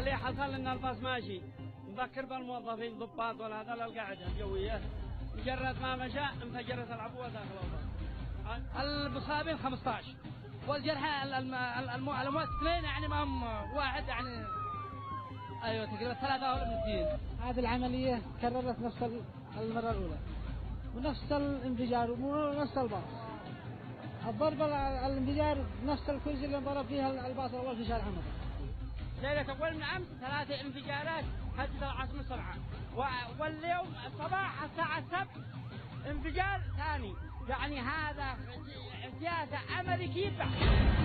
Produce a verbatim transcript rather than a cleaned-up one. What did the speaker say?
اللي حصل ان الباص ماشي نذكر بالموظفين ضباط ولا هذا القاعده الجويه مجرد ما مشى انفجرت العبوه داخل الباص. المصابين خمسة عشر والجرحى الاموات اثنين يعني ما هم واحد يعني ايوه تقريبا ثلاثه ولا اثنين. هذه العمليه كررت نفس المره الاولى ونفس الانفجار ونفس الباص. الضربه الانفجار نفس الكوز اللي انضرب فيها الباص الاول في شارع حمد. ليلة أول من أمس ثلاثة انفجارات هدد العاصمة صنعاء، واليوم الصباح الساعة السبع انفجار ثاني، يعني هذا سياسة أمريكية.